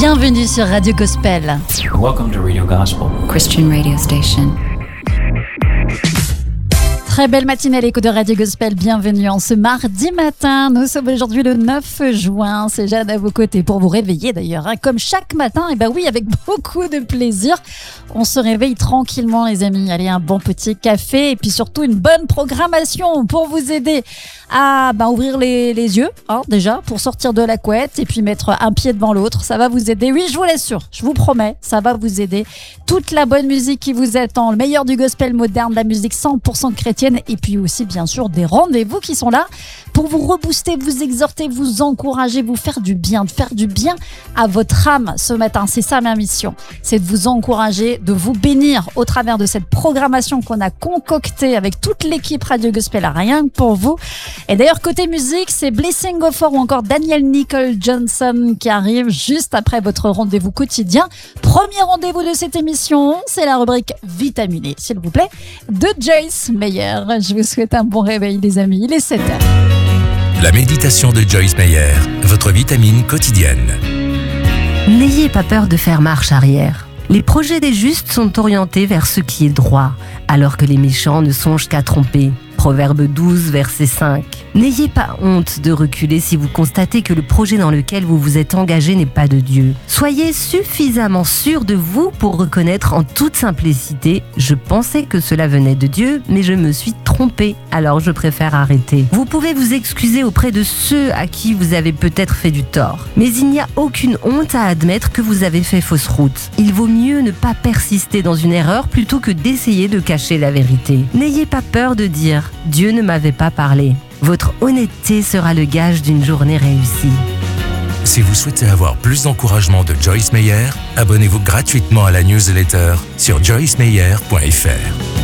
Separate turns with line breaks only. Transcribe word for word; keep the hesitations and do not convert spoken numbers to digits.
Bienvenue sur Radio Gospel.
Welcome to Radio Gospel,
Christian radio station.
Très belle matinée à l'écoute de Radio Gospel, bienvenue en ce mardi matin. Nous sommes aujourd'hui le neuf juin, c'est Jeanne à vos côtés pour vous réveiller d'ailleurs. Hein. Comme chaque matin, et ben oui, avec beaucoup de plaisir, on se réveille tranquillement les amis. Allez, un bon petit café et puis surtout une bonne programmation pour vous aider à ben, ouvrir les, les yeux hein, déjà, pour sortir de la couette et puis mettre un pied devant l'autre. Ça va vous aider, oui je vous l'assure, je vous promets, ça va vous aider. Toute la bonne musique qui vous attend, le meilleur du gospel moderne, de la musique cent pour cent chrétienne. Et puis aussi bien sûr des rendez-vous qui sont là pour vous rebooster, vous exhorter, vous encourager, vous faire du bien, de faire du bien à votre âme ce matin. C'est ça ma mission, c'est de vous encourager, de vous bénir au travers de cette programmation qu'on a concoctée avec toute l'équipe Radio Gospel, rien que pour vous. Et d'ailleurs côté musique, c'est Blessing Gofford ou encore Daniel Nicole Johnson qui arrive juste après votre rendez-vous quotidien. Premier rendez-vous de cette émission, c'est la rubrique Vitaminé, s'il vous plaît, de Joyce Meyer. Je vous souhaite un bon réveil les amis, il est sept heures.
La méditation de Joyce Meyer, votre vitamine quotidienne.
N'ayez pas peur de faire marche arrière. Les projets des justes sont orientés vers ce qui est droit, alors que les méchants ne songent qu'à tromper. Proverbe douze, verset cinq. N'ayez pas honte de reculer si vous constatez que le projet dans lequel vous vous êtes engagé n'est pas de Dieu. Soyez suffisamment sûr de vous pour reconnaître en toute simplicité « Je pensais que cela venait de Dieu, mais je me suis trompé, alors je préfère arrêter ». Vous pouvez vous excuser auprès de ceux à qui vous avez peut-être fait du tort. Mais il n'y a aucune honte à admettre que vous avez fait fausse route. Il vaut mieux ne pas persister dans une erreur plutôt que d'essayer de cacher la vérité. N'ayez pas peur de dire « Dieu ne m'avait pas parlé ». Votre honnêteté sera le gage d'une journée réussie.
Si vous souhaitez avoir plus d'encouragement de Joyce Meyer, abonnez-vous gratuitement à la newsletter sur joyce meyer point f r.